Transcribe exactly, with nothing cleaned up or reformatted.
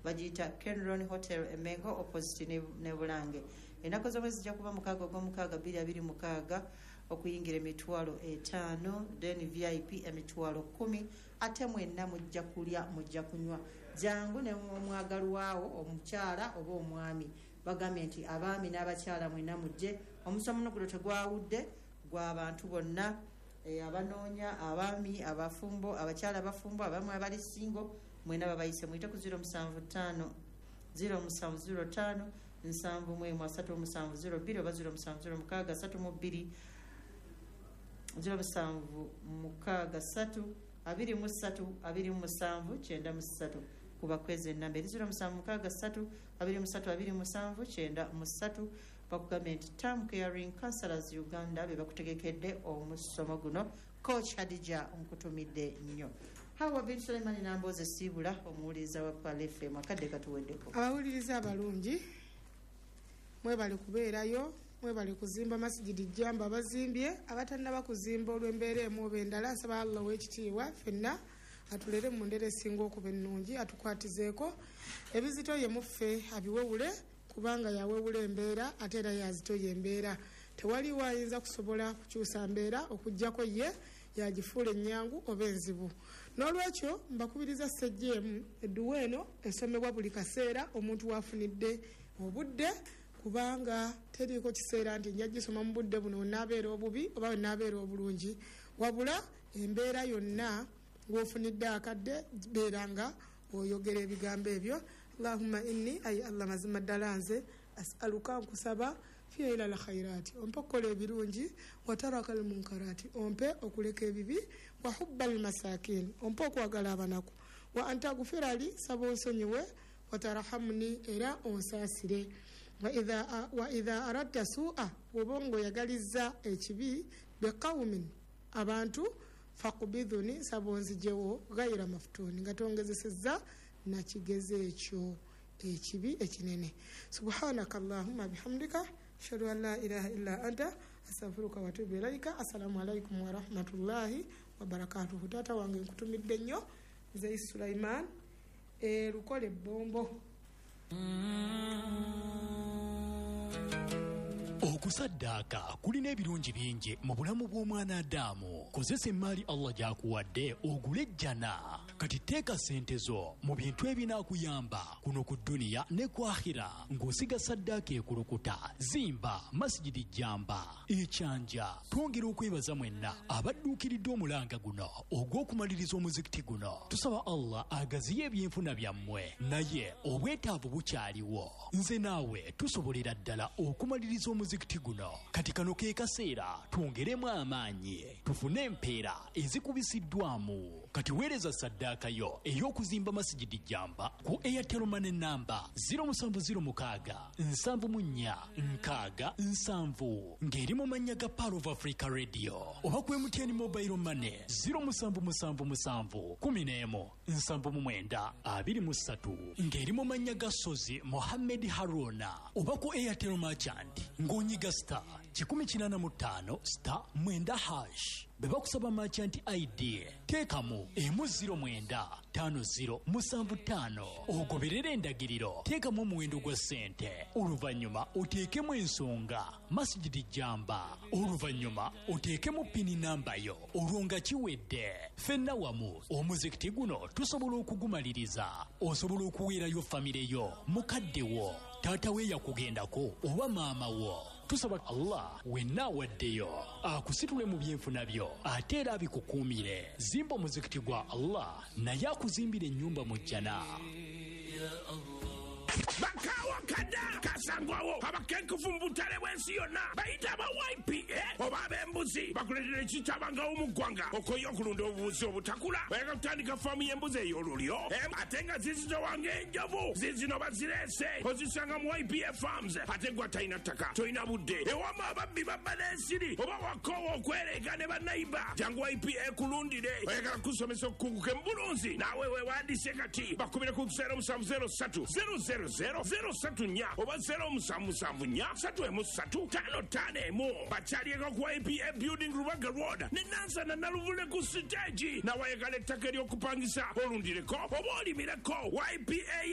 bagiyita Kenron Hotel Emengo opposite ne, ne Bulange. Enako z'omwezi zijja kuba mukaaga ogw'omukaaga bbiri abiri mukaaga okuyingira emitwalo etaano, then V I P emitwalo kumi, ate mwenna mujja kulya mujja kunywa. Jangu ne omwagalwawo omukyala oba omwami bagambye nti abaami n'abakyala mwenna mujje. Omusomo guno tegwawudde gw'abantu bonna, e, abanoonya abaami abafumbo abakyala abafumbo abamu abali singo mwenna babayise muyite ku zero seven five zero seven zero five nsanvu mwemu asatu musanvu zero bbiri oba zero musanvu zero mukaaga asatu mu bbiri zero musanvu mukaaga asatu abiri mu ssatu abiri mu musanvu kyenda mu ssatu kuba kwezi ennamba eri zero musanvu mukaaga asatu abiri mu ssatu abiri mu musanvu kyenda mu ssatu. Bakugambye nti Term Caring Counselors Uganda be bakutegekedde omusomo guno. Coach Hadija nkutumidde nnyo. Hawa bin Suleiman Namboze Sibula omuwuliriza wa Pale F M akadde katuweddeko. Abawuliriza abalungi mwebale kubeerayo, mwebale kuzimba masjidi jamba bazimbye, abatannaba kuzimba olw'embeera emu oba endala. Nsaba Allah w'ekitiibwa ffenna atulere mu ndere esinga okuba ennungi, atukwatizeeko ebizito ye muffe abiwewule, kubanga yawewula embeera ate era yazitoya embeera. Tewali wayinza kusobola kukyusa mbeera okuggyako ye yagifuula ennyangu oba enzibu. N'olwekyo mbakubiriza ssejjeemu edduwa eno esomebwa buli kaseera omuntu wafunidde obudde, kubanga teriiko kiseera nti nja gisoma mu budde buno wenaabeera obubi oba wenaabeera obulungi, wabula embeera yonna ng'ofunidde akadde beera nga oyogera ebigambo ebyo. Allahumma inni ay Allah mazima ddala nze as'aluka nkusaba fi ila al khairati ompe okukola ebirungi, wa taraka al munkarati ompe okuleka ebibi, wa hubba al masakin ompe okwagala abanaku, wa anta gufirali saba onsonyiwe, wa tarahamni era onsaasire, wa idha wa idha aradta su'a wobongo yagaliza ekibi be qaumin abantu faqbidhuni saba onzijewo gaira maftuni nga tongezesezza na kigeze ekyo ekibi ekinene. Subhanaka Allahumma bihamdika ashhadu an la ilaha illa anta astaghfiruka wa atubu ilaika. Assalamu alaikum wa rahmatullahi wa barakatuhu. Tata wange nkutumidde nnyo nze Sulaiman e lukole bombo. Okusaddaaka kulina ebirungi bingi mu bulamu bw'omwana Adamu. Kozesa emmaali Allah gy'akuwadde ogule ejjana. Kati teeka ssente zo mu bintu ebinaakuyamba kuno ku dduniya ne ku akhira ng'osiga saddaaka ekulukuta. Zimba masjidi jamba ekyanja. Twongera okwebaza mwenna abadduukiridde omulanga guno ogw'okumaliriza omuzikiti guno. Tusaba Allah agaziye ebyenfuna byammwe, naye obwetaavu bukyaliwo. Nze naawe tusobolera ddala okumaliriza omuzikiti guno. Kati kano ke kaseera twongeremu amaanyi tufune empeera ezikubisiddwamu. Kati weereza saddaaka yo ey'okuzimba masjidi jamba ku Airtel Money namba zero seven zero mukaaga nsanvu mu nnya nkaaga nsanvu ng'eri mu mannya ga Power of Africa Radio, oba ku M T N Mobile Money zero musanvu musanvu musanvu kumi n'emu nsanvu mu mwenda abiri mu ssatu ng'eri mu mannya ga Sozi Mohammed Haruna, oba ku Airtel Merchant ng'onyiga star kikumi kinaana mu ttaano star mwenda hash. Beba kusaba merchant I D teekamu emu ziro mwenda tano ziro musanvu ttaano ogoberera endagiriro, teekamu omuwendo gwa ssente, oluvannyuma oteekemu ensonga masjidi jamba, oluvannyuma oteekemu pini namba yo, olwo nga kiwedde. Ffenna wamu omuzikiti guno tusobola okugumaliriza. Osobola okuweerayo famire yo, mukadde wo, taata we yakugendako oba maama wo. Tusaba Allah wenna waddeyo akusitule mu byenfuna byo ate era abikukuumire. Zimba omuzikiti gwa Allah naye akuzimbire ennyumba mu jjana. Bakawa kada kasangwawo abakenkufu mbutale bwensi yonna bayita aba Y P A oba ab'embuzi bakuletera ekitabangawo mu ggwanga okoye okulunda obubuzi obutakula. Bayagala kutandika faamu y'embuzi ey'olulyo ate nga zizito wange enjovu zizino bazireese ozisanga mu Y P A Farms. Ate gwa talina ttaka tolina budde ewama ababbi babba n'ensiri oba wakoowa okwereega ne bannayiba jangu Y P A kulundire. Oyagala kusomesa okukunguka embulunzi naawe weewandiise kati bakubire ku zero musanvu zero ssatu zero zero zero zero ssatu nnya oba zero musanvu musanvu nnya ssatu emu ssatu ttaano ttaano emu. Bakyalieko ku Y P A Building Rubaga Road ne Nansana Naluvule ku siteegi. Nawayagala ettaka ery'okupangisa olundireko oba olimireko. Y P A